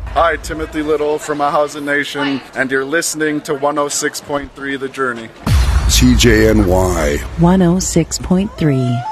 Hi, Timothy Little from A Housing Nation, and you're listening to 106.3 The Journey. CJNY 106.3.